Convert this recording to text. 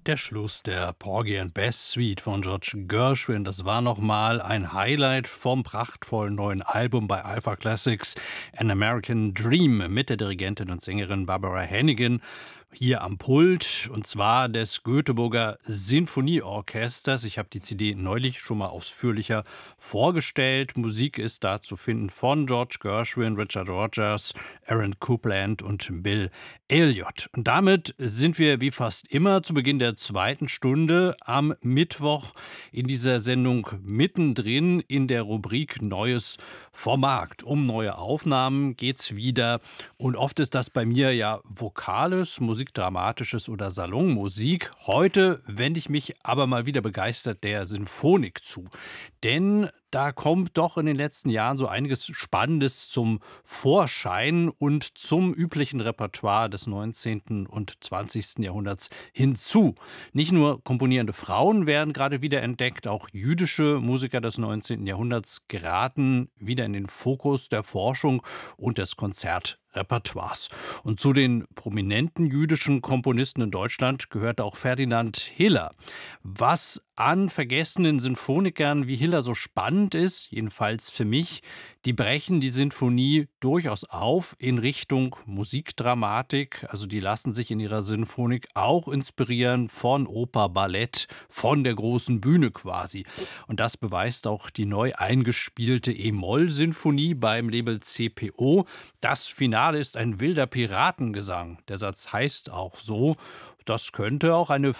Der Schluss der Porgy and Bess Suite von George Gershwin, das war nochmal ein Highlight vom prachtvollen neuen Album bei Alpha Classics, An American Dream, mit der Dirigentin und Sängerin Barbara Hannigan hier am Pult, und zwar des Göteborger Sinfonieorchesters. Ich habe die CD neulich schon mal ausführlicher vorgestellt. Musik ist da zu finden von George Gershwin, Richard Rodgers, Aaron Copland und Bill Elliott. Und damit sind wir wie fast immer zu Beginn der zweiten Stunde am Mittwoch in dieser Sendung mittendrin in der Rubrik Neues vom Markt. Um neue Aufnahmen geht's wieder, und oft ist das bei mir ja Vokales, Musikdramatisches oder Salonmusik. Heute wende ich mich aber mal wieder begeistert der Sinfonik zu. Denn da kommt doch in den letzten Jahren so einiges Spannendes zum Vorschein und zum üblichen Repertoire des 19. und 20. Jahrhunderts hinzu. Nicht nur komponierende Frauen werden gerade wieder entdeckt, auch jüdische Musiker des 19. Jahrhunderts geraten wieder in den Fokus der Forschung und des Konzertrepertoires. Und zu den prominenten jüdischen Komponisten in Deutschland gehört auch Ferdinand Hiller. Was an vergessenen Sinfonikern wie Hiller so spannend ist, jedenfalls für mich, die brechen die Sinfonie durchaus auf in Richtung Musikdramatik. Also die lassen sich in ihrer Sinfonik auch inspirieren von Oper, Ballett, von der großen Bühne quasi. Und das beweist auch die neu eingespielte E-Moll-Sinfonie beim Label CPO. Das Finale ist ein wilder Piratengesang. Der Satz heißt auch so. Das könnte auch eine